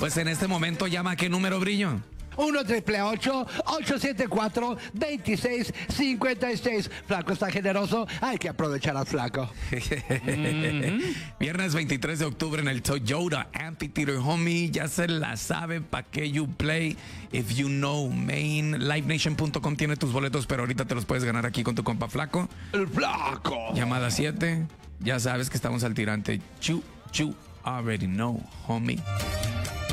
Pues en este momento llama a qué número, Brillo. 1-888-874-2656. Flaco está generoso, hay que aprovechar al flaco. Viernes 23 de octubre en el Toyota Amphitheater, homie. Ya se la sabe, pa' que you play. If you know, Maine. LiveNation.com tiene tus boletos, pero ahorita te los puedes ganar aquí con tu compa Flaco. El flaco. Llamada 7. Ya sabes que estamos al tirante. You already know, homie.